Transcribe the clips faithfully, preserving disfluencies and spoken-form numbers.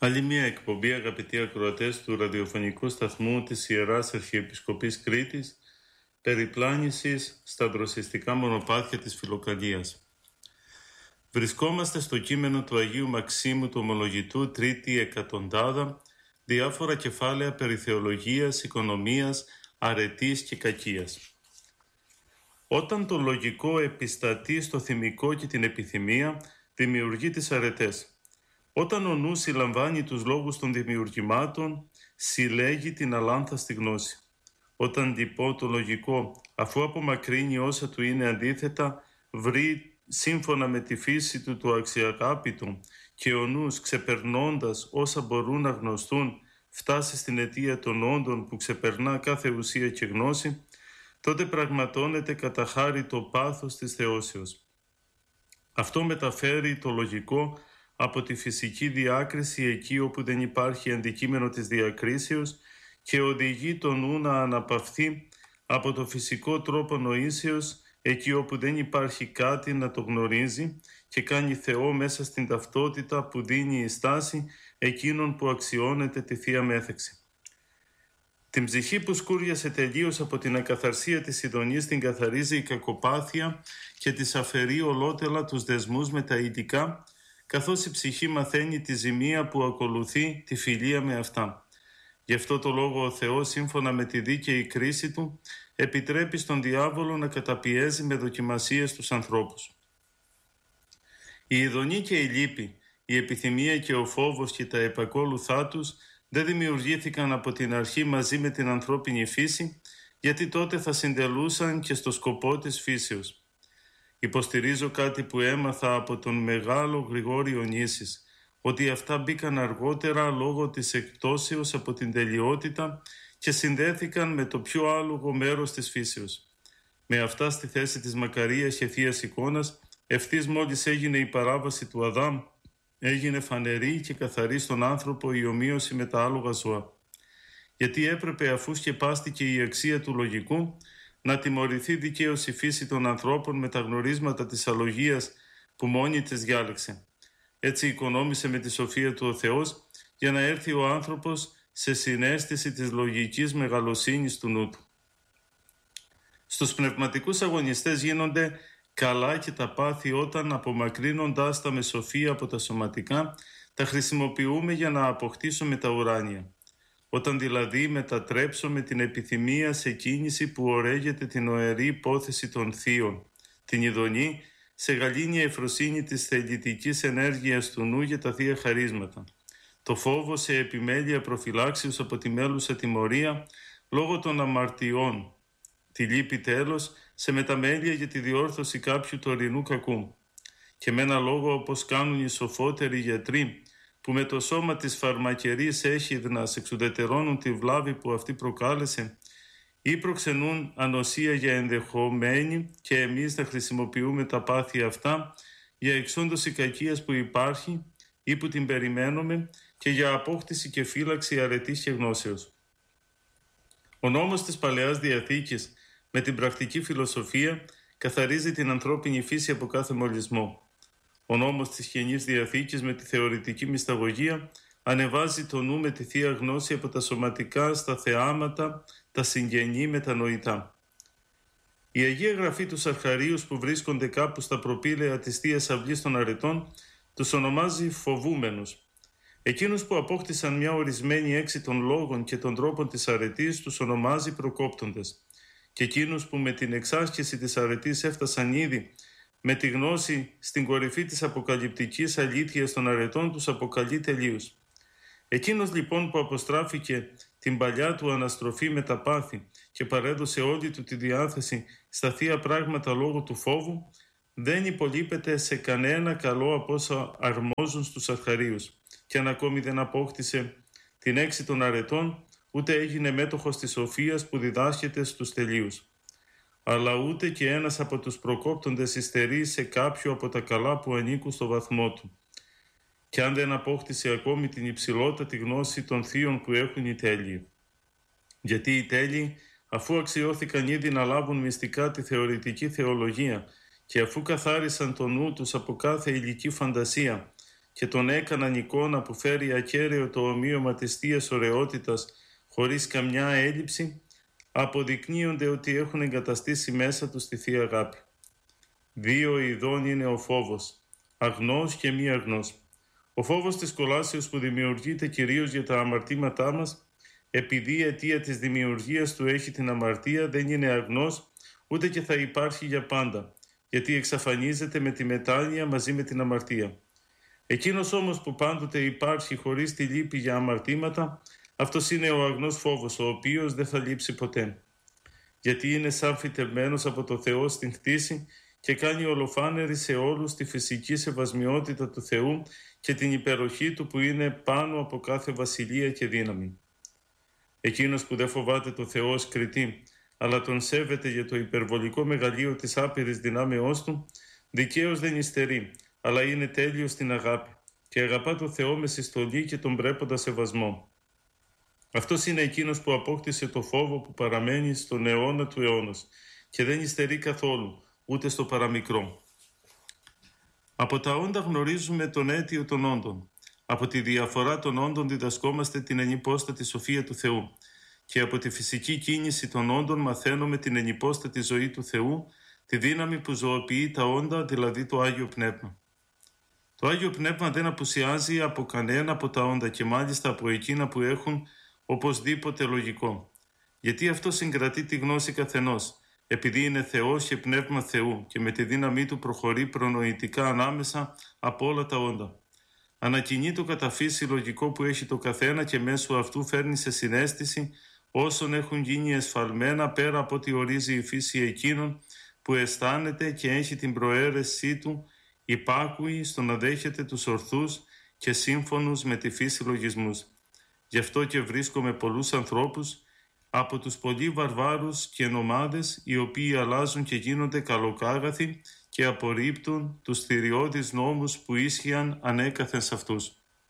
Άλλη μια εκπομπή, αγαπητοί ακροατές του ραδιοφωνικού σταθμού της Ιεράς Αρχιεπισκοπής Κρήτης, περιπλάνησης στα δροσιστικά μονοπάτια της Φιλοκαλίας. Βρισκόμαστε στο κείμενο του Αγίου Μαξίμου του Ομολογητού, τρίτη εκατοντάδα, διάφορα κεφάλαια περί θεολογίας, οικονομίας, αρετής και κακίας. Όταν το λογικό επιστατεί στο θυμικό και την επιθυμία, δημιουργεί τις αρετές. Όταν ο νους συλλαμβάνει τους λόγους των δημιουργημάτων, συλλέγει την αλάνθαστη γνώση. Όταν λοιπόν το λογικό, αφού απομακρύνει όσα του είναι αντίθετα, βρει σύμφωνα με τη φύση του το αξιαγάπητο και ο νους ξεπερνώντας όσα μπορούν να γνωστούν, φτάσει στην αιτία των όντων που ξεπερνά κάθε ουσία και γνώση, τότε πραγματώνεται κατά χάρη το πάθος της θεώσεως. Αυτό μεταφέρει το λογικό από τη φυσική διάκριση εκεί όπου δεν υπάρχει αντικείμενο της διακρίσεως και οδηγεί το νου να αναπαυθεί από το φυσικό τρόπο νοήσεως εκεί όπου δεν υπάρχει κάτι να το γνωρίζει και κάνει Θεό μέσα στην ταυτότητα που δίνει η στάση εκείνων που αξιώνεται τη Θεία Μέθεξη. Την ψυχή που σκούριασε τελείως από την ακαθαρσία της ειδονής την καθαρίζει η κακοπάθεια και της αφαιρεί ολότελα τους δεσμούς με τα υλικά, καθώς η ψυχή μαθαίνει τη ζημία που ακολουθεί τη φιλία με αυτά. Γι' αυτό το λόγο ο Θεός, σύμφωνα με τη δίκαιη κρίση του, επιτρέπει στον διάβολο να καταπιέζει με δοκιμασίες τους ανθρώπους. Η ειδονή και η λύπη, η επιθυμία και ο φόβος και τα επακόλουθά τους δεν δημιουργήθηκαν από την αρχή μαζί με την ανθρώπινη φύση, γιατί τότε θα συντελούσαν και στο σκοπό της φύσεως. Υποστηρίζω κάτι που έμαθα από τον μεγάλο Γρηγόριο Νήσης, ότι αυτά μπήκαν αργότερα λόγω της εκτόσεως από την τελειότητα και συνδέθηκαν με το πιο άλογο μέρος της φύσεως. Με αυτά στη θέση της μακαρίας και θείας εικόνας, ευθύς μόλις έγινε η παράβαση του Αδάμ, έγινε φανερή και καθαρή στον άνθρωπο η ομοίωση με τα άλογα ζώα. Γιατί έπρεπε, αφού σκεπάστηκε η αξία του λογικού, να τιμωρηθεί δικαίως η φύση των ανθρώπων με τα γνωρίσματα της αλογίας που μόνη της διάλεξε. Έτσι οικονόμησε με τη σοφία του ο Θεός για να έρθει ο άνθρωπος σε συναίσθηση της λογικής μεγαλοσύνης του νου του. Στους πνευματικούς αγωνιστές γίνονται καλά και τα πάθη όταν, απομακρύνοντάς τα με σοφία από τα σωματικά, τα χρησιμοποιούμε για να αποκτήσουμε τα ουράνια. Όταν δηλαδή μετατρέψουμε την επιθυμία σε κίνηση που ορέγεται την οερή υπόθεση των θείων, την ειδονή σε γαλήνια ευφροσύνη της θελητικής ενέργειας του νου για τα θεία χαρίσματα, το φόβο σε επιμέλεια προφυλάξεως από τη μέλουσα τιμωρία λόγω των αμαρτιών, τη λύπη τέλος σε μεταμέλεια για τη διόρθωση κάποιου τωρινού κακού. Και με ένα λόγο, όπως κάνουν οι σοφότεροι γιατροί, που με το σώμα της φαρμακερής έχιδνας εξουδετερώνουν τη βλάβη που αυτή προκάλεσε ή προξενούν ανοσία για ενδεχομένη και εμείς να χρησιμοποιούμε τα πάθη αυτά για εξόντωση κακίας που υπάρχει ή που την περιμένουμε και για απόκτηση και φύλαξη αρετής και γνώσεως. Ο νόμος της Παλαιάς Διαθήκης με την πρακτική φιλοσοφία καθαρίζει την ανθρώπινη φύση από κάθε μολυσμό. Ο νόμος της Καινής Διαθήκης με τη θεωρητική μυσταγωγία ανεβάζει το νου με τη Θεία Γνώση από τα σωματικά στα θεάματα, τα συγγενή μετανοητά. Η Αγία Γραφή τους αρχαρίους που βρίσκονται κάπου στα προπήλαια της Θείας Αυλής των Αρετών τους ονομάζει φοβούμενους. Εκείνους που απόκτησαν μια ορισμένη έξι των λόγων και των τρόπων της αρετής τους ονομάζει προκόπτοντες. Και εκείνους που με την εξάσκηση της αρετής έφτασαν ήδη με τη γνώση στην κορυφή της αποκαλυπτικής αλήθειας των αρετών τους αποκαλεί τελείως. Εκείνος λοιπόν που αποστράφηκε την παλιά του αναστροφή με τα πάθη και παρέδωσε όλη του τη διάθεση στα θεία πράγματα λόγω του φόβου, δεν υπολείπεται σε κανένα καλό από όσα αρμόζουν στους αρχαρίους και αν ακόμη δεν απόκτησε την έξι των αρετών, ούτε έγινε μέτοχος της σοφίας που διδάσκεται στους τελείους. Αλλά ούτε και ένας από τους προκόπτοντες υστερεί σε κάποιο από τα καλά που ανήκουν στο βαθμό του. Και αν δεν απόκτησε ακόμη την υψηλότατη γνώση των θείων που έχουν οι τέλειοι. Γιατί οι τέλειοι, αφού αξιώθηκαν ήδη να λάβουν μυστικά τη θεωρητική θεολογία και αφού καθάρισαν το νου τους από κάθε ηλική φαντασία και τον έκαναν εικόνα που φέρει ακέραιο το ομοίωμα της Θείας ωραιότητας χωρίς καμιά έλλειψη, αποδεικνύονται ότι έχουν εγκαταστήσει μέσα τους τη Θεία Αγάπη. Δύο ειδών είναι ο φόβος, αγνός και μη αγνός. Ο φόβος της κολάσεως που δημιουργείται κυρίως για τα αμαρτήματά μας, επειδή η αιτία της δημιουργίας του έχει την αμαρτία, δεν είναι αγνός, ούτε και θα υπάρχει για πάντα, γιατί εξαφανίζεται με τη μετάνοια μαζί με την αμαρτία. Εκείνος όμως που πάντοτε υπάρχει χωρίς τη λύπη για αμαρτήματα, αυτός είναι ο αγνός φόβος, ο οποίος δεν θα λείψει ποτέ. Γιατί είναι σαν φυτευμένος από το Θεό στην κτήση και κάνει ολοφάνερη σε όλους τη φυσική σεβασμιότητα του Θεού και την υπεροχή του που είναι πάνω από κάθε βασιλεία και δύναμη. Εκείνος που δεν φοβάται το Θεό ως κριτή, αλλά τον σέβεται για το υπερβολικό μεγαλείο της άπειρης δυνάμεώς του, δικαίως δεν υστερεί, αλλά είναι τέλειος στην αγάπη και αγαπά το Θεό με συστολή και τον πρέποντα σεβασμό. Αυτός είναι εκείνος που απόκτησε το φόβο που παραμένει στον αιώνα του αιώνος και δεν υστερεί καθόλου, ούτε στο παραμικρό. Από τα όντα γνωρίζουμε τον αίτιο των όντων. Από τη διαφορά των όντων διδασκόμαστε την ενυπόστατη σοφία του Θεού και από τη φυσική κίνηση των όντων μαθαίνουμε την ενυπόστατη ζωή του Θεού, τη δύναμη που ζωοποιεί τα όντα, δηλαδή το Άγιο Πνεύμα. Το Άγιο Πνεύμα δεν απουσιάζει από κανένα από τα όντα και μάλιστα από εκείνα που έχουν οπωσδήποτε λογικό. Γιατί αυτό συγκρατεί τη γνώση καθενός, επειδή είναι Θεός και Πνεύμα Θεού και με τη δύναμή του προχωρεί προνοητικά ανάμεσα από όλα τα όντα. Ανακοινεί το κατά φύση λογικό που έχει το καθένα και μέσω αυτού φέρνει σε συναίσθηση όσων έχουν γίνει εσφαλμένα πέρα από ό,τι ορίζει η φύση εκείνων που αισθάνεται και έχει την προαίρεσή του υπάκουη στο να δέχεται τους ορθούς και σύμφωνους με τη φύση λογισμούς. Γι' αυτό και βρίσκομαι πολλούς ανθρώπους από τους πολύ βαρβάρους και νομάδες οι οποίοι αλλάζουν και γίνονται καλοκάγαθοι και απορρίπτουν τους θηριώδεις νόμους που ίσχυαν ανέκαθεν σε αυτούς.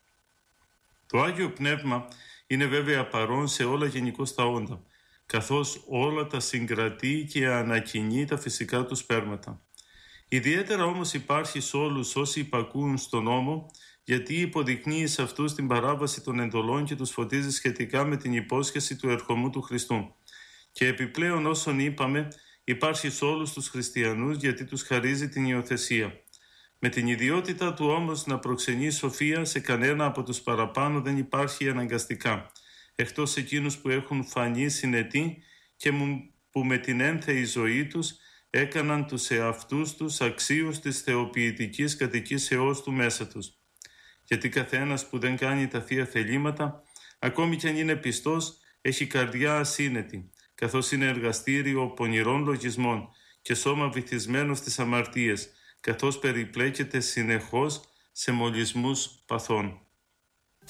Το Άγιο Πνεύμα είναι βέβαια παρόν σε όλα γενικώς τα όντα, καθώς όλα τα συγκρατεί και ανακοινεί τα φυσικά του σπέρματα. Ιδιαίτερα όμως υπάρχει σε όλους όσοι υπακούουν στον νόμο, γιατί υποδεικνύει σε αυτούς την παράβαση των εντολών και τους φωτίζει σχετικά με την υπόσχεση του ερχομού του Χριστού. Και επιπλέον όσων είπαμε, υπάρχει σε όλους τους χριστιανούς γιατί τους χαρίζει την υιοθεσία. Με την ιδιότητα του όμως να προξενεί σοφία σε κανένα από τους παραπάνω δεν υπάρχει αναγκαστικά, εκτός εκείνους που έχουν φανεί συνετοί και που με την ένθεη ζωή τους έκαναν τους εαυτούς τους αξίους της θεοποιητικής κατοικήσεώς του μέσα τους. Γιατί καθένας που δεν κάνει τα θεία θελήματα, ακόμη κι αν είναι πιστός, έχει καρδιά ασύνετη, καθώς είναι εργαστήριο πονηρών λογισμών και σώμα βυθισμένο στις αμαρτίες, καθώς περιπλέκεται συνεχώς σε μολυσμούς παθών.